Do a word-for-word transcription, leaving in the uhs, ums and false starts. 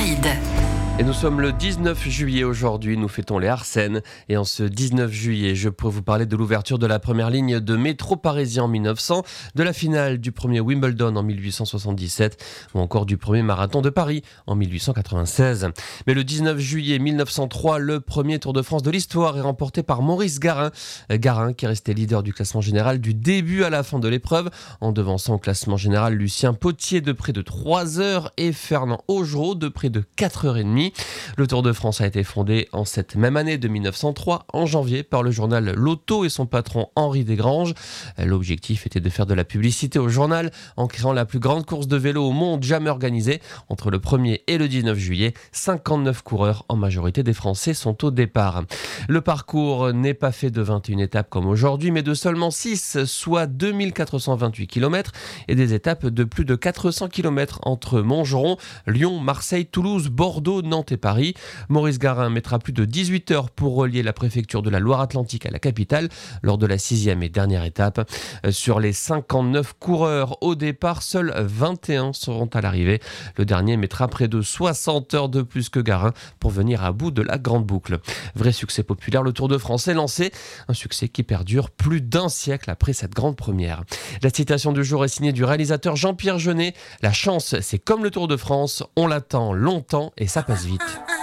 rapide. Et nous sommes le dix-neuf juillet aujourd'hui, nous fêtons les Arsennes. Et en ce dix-neuf juillet, je pourrais vous parler de l'ouverture de la première ligne de métro parisien en mille neuf cents, de la finale du premier Wimbledon en mille huit cent soixante-dix-sept ou encore du premier marathon de Paris en mille huit cent quatre-vingt-seize. Mais le dix-neuf juillet mille neuf cent trois, le premier Tour de France de l'histoire est remporté par Maurice Garin. Garin qui est resté leader du classement général du début à la fin de l'épreuve, en devançant au classement général Lucien Potier de près de trois heures et Fernand Augereau de près de quatre heures trente. Le Tour de France a été fondé en cette même année de mille neuf cent trois, en janvier, par le journal L'Auto et son patron Henri Desgranges. L'objectif était de faire de la publicité au journal en créant la plus grande course de vélo au monde jamais organisée. Entre le premier et le dix-neuf juillet, cinquante-neuf coureurs, en majorité des Français, sont au départ. Le parcours n'est pas fait de vingt et une étapes comme aujourd'hui, mais de seulement six, soit deux mille quatre cent vingt-huit kilomètres, et des étapes de plus de quatre cents kilomètres entre Montgeron, Lyon, Marseille, Toulouse, Bordeaux, Nantes et Paris. Maurice Garin mettra plus de dix-huit heures pour relier la préfecture de la Loire-Atlantique à la capitale lors de la sixième et dernière étape. Sur les cinquante-neuf coureurs au départ, seuls vingt et un seront à l'arrivée. Le dernier mettra près de soixante heures de plus que Garin pour venir à bout de la grande boucle. Vrai succès populaire, le Tour de France est lancé. Un succès qui perdure plus d'un siècle après cette grande première. La citation du jour est signée du réalisateur Jean-Pierre Jeunet. La chance, c'est comme le Tour de France, on l'attend longtemps et ça passe vite.